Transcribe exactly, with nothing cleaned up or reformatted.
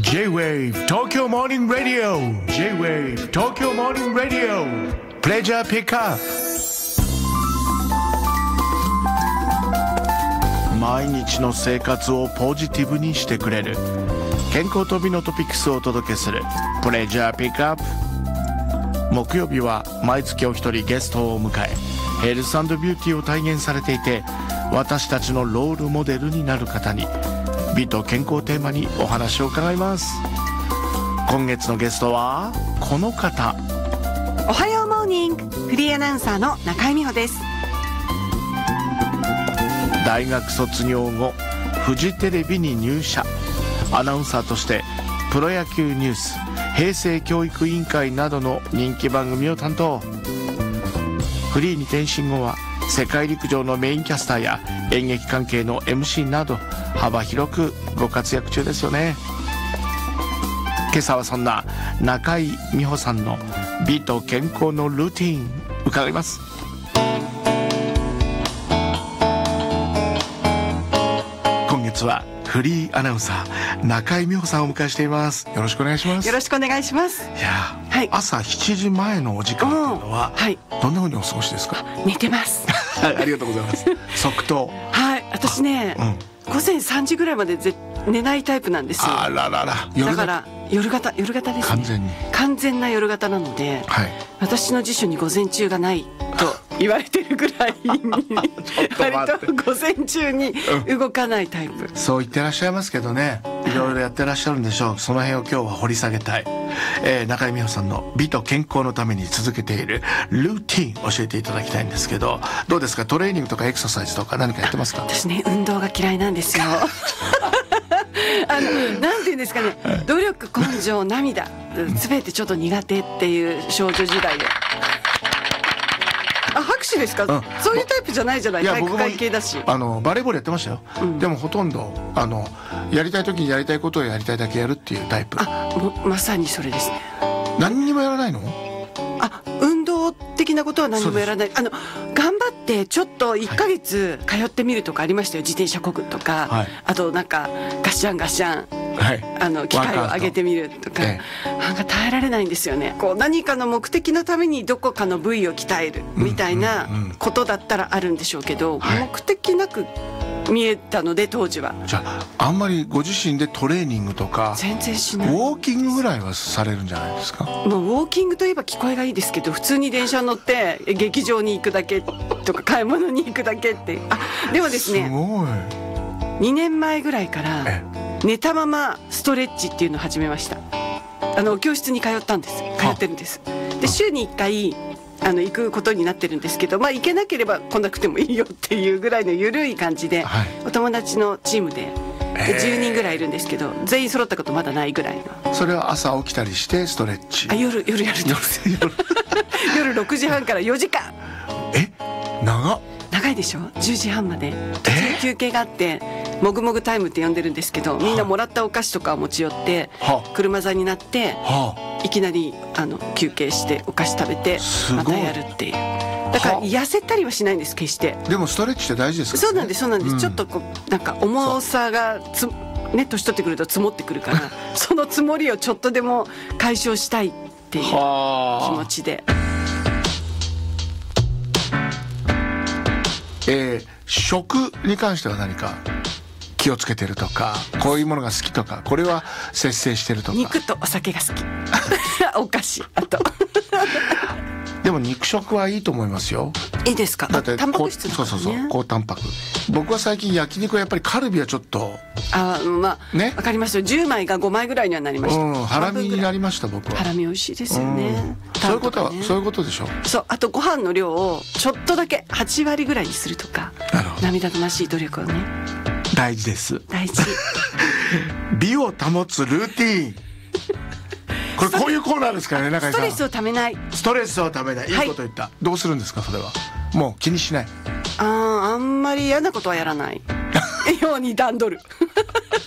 J-Wave Tokyo Morning Radio J-Wave Tokyo Morning Radio Pleasure Pickup 毎日の生活をポジティブにしてくれる健康と美のトピックスをお届けするプレジャーピックアップ。木曜日は毎月お一人ゲストを迎えヘルス&ビューティーを体現されていて私たちのロールモデルになる方に美と健康をテーマにお話を伺います。今月のゲストはこの方。 おはようモーニングフリーアナウンサーの中井美穂です。 大学卒業後フジテレビに入社。アナウンサーとしてプロ野球ニュース、平成教育委員会などの人気番組を担当。フリーに転身後は世界陸上のメインキャスターや演劇関係の エムシー など幅広くご活躍中ですよね。今朝はそんな中井美穂さんの美と健康のルーティン伺います。今月はフリーアナウンサー中井美穂さんをお迎えしています。よろしくお願いします。 よろしくお願いします。 いや、 はい、 朝しちじまえのお時間というのは、はい、どんな風にお過ごしですか？ 寝てますありがとうございます。即答。 はい、私ね、うん、午前さんじぐらいまでぜ寝ないタイプなんですよ。 あららら。 だから夜型夜型ですね。 完全に完全な夜型なので、はい、私の辞書に午前中がないと言われてるぐらい割と午前中に動かないタイプ、うん、 そう言ってらっしゃいますけどね、いろいろやってらっしゃるんでしょう。その辺を今日は掘り下げたい、えー、中井美穂さんの美と健康のために続けているルーティン教えていただきたいんですけど、どうですか？トレーニングとかエクササイズとか何かやってますか？ 私ね、運動が嫌いなんですよあのなんていうんですかね、努力、根性、涙全てちょっと苦手っていう少女時代で。あ、拍手ですか？うん、そういうタイプじゃないじゃない。体育会系だし、 あのバレーボールやってましたよ、うん、でもほとんどあのやりたい時にやりたいことをやりたいだけやるっていうタイプ。 あ、まさにそれですね。 何にもやらないの？ あ、運動的なことは何もやらない。あの頑張ってちょっといっかげつ通ってみるとかありましたよ。自転車こぐとか、はい、あとなんかガッシャンガッシャン、はい、あの機械を上げてみるとか、ええ、なんか耐えられないんですよね。こう何かの目的のためにどこかの部位を鍛えるみたいなことだったらあるんでしょうけど、うんうんうん、目的なく見えたので当時は。 じゃああんまりご自身でトレーニングとか全然しない。 ウォーキングぐらいはされるんじゃないですか？ もうウォーキングといえば聞こえがいいですけど、普通に電車乗って劇場に行くだけとか買い物に行くだけって。あ、でもですね、 すごい。 にねんまえぐらいから寝たままストレッチっていうのを始めました。あの教室に通ったんです通ってるんです。で週にいっかいあの行くことになってるんですけど、まあ行けなければ来なくてもいいよっていうぐらいの緩い感じで、はい、お友達のチームでじゅうにんぐらいいるんですけど、全員揃ったことまだないぐらいの。 それは朝起きたりしてストレッチ？ あ、夜夜やるんです夜ろくじはんからよじかん。 え、長っ。 長いでしょ。じゅうじはんまで休憩があってもぐもぐタイムって呼んでるんですけど、みんなもらったお菓子とかを持ち寄って車座になっていきなりあの休憩してお菓子食べてまたやるっていう。だから痩せたりはしないんです、決して。 でもストレッチって大事ですからね。 そうなんですそうなんです、うん、ちょっとこうなんか重さがつね、年取ってくると積もってくるからその積もりをちょっとでも解消したいっていう気持ちで。 えー、食に関しては何か気をつけてるとか、こういうものが好きとか、これは節制してるとか。 肉とお酒が好きお菓子、あとでも肉食はいいと思いますよ。 いいですか？だってタンパク質とかね。 そうそうそう、高タンパク。僕は最近焼肉はやっぱりカルビはちょっと、 あ、まあね、わかりますよ。じゅうまいがごまいぐらいにはなりました。 うん、ハラミになりました。僕はハラミ美味しいですよね、 うん、そういうことはそういうことでしょ。 そう、あとご飯の量をちょっとだけはちわりぐらいにするとか。なるほど。涙ぐましい努力をね。 大事です。 大事美を保つルーティーンこれこういうコーナーですからね、中井さん。 ストレスをためない。 ストレスをためない。いいこと言った、はい、どうするんですかそれは。もう気にしない。 ああ、あんまり嫌なことはやらないように段取る